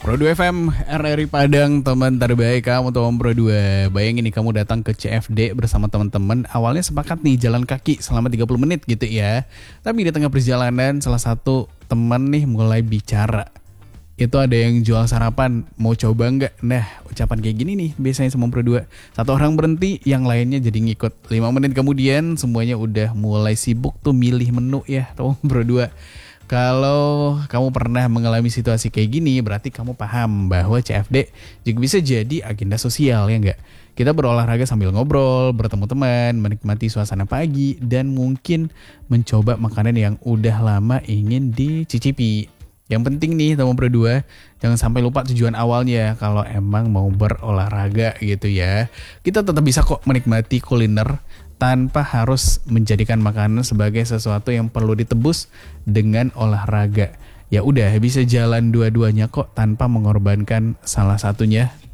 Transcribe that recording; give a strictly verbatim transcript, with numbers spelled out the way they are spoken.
Pro dua F M, R R I Padang, teman terbaik kamu teman Pro dua. Bayangin nih kamu datang ke C F D bersama teman-teman. Awalnya sepakat nih jalan kaki selama tiga puluh menit gitu ya. Tapi di tengah perjalanan salah satu teman nih mulai bicara. Itu ada yang jual sarapan, mau coba nggak? Nah, ucapan kayak gini nih biasanya sama Pro dua. Satu orang berhenti, yang lainnya jadi ngikut. Lima menit kemudian semuanya udah mulai sibuk tuh milih menu ya, teman Pro dua. Kalau kamu pernah mengalami situasi kayak gini, berarti kamu paham bahwa C F D juga bisa jadi agenda sosial, ya nggak? Kita berolahraga sambil ngobrol, bertemu teman, menikmati suasana pagi, dan mungkin mencoba makanan yang udah lama ingin dicicipi. Yang penting nih teman Pro dua, jangan sampai lupa tujuan awalnya kalau emang mau berolahraga gitu ya. Kita tetap bisa kok menikmati kuliner tanpa harus menjadikan makanan sebagai sesuatu yang perlu ditebus dengan olahraga. Ya udah, bisa jalan dua-duanya kok tanpa mengorbankan salah satunya.